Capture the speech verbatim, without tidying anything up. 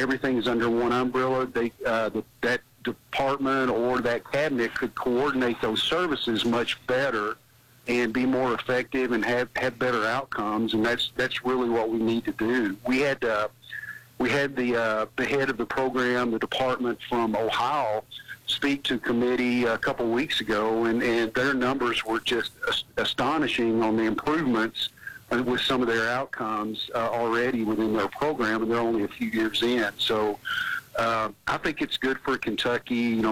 everything is under one umbrella, they uh, the, that department or that cabinet could coordinate those services much better and be more effective and have, have better outcomes. And that's that's really what we need to do. We had uh, we had the uh, the head of the program, the department from Ohio, speak to committee a couple weeks ago, and, and their numbers were just astonishing on the improvements with some of their outcomes uh, already within their program, and they're only a few years in. So uh, I think it's good for Kentucky. You know,